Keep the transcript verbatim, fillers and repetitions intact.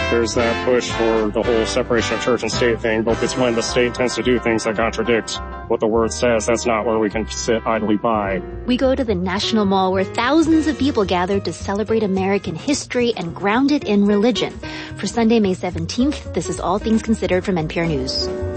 there's that push for the whole separation of church and state thing, but it's when the state tends to do things that contradict what the word says. That's not where we can sit idly by. We go to the National Mall where thousands of people gathered to celebrate American history and ground it in religion. For Sunday, May seventeenth, this is All Things Considered from N P R News.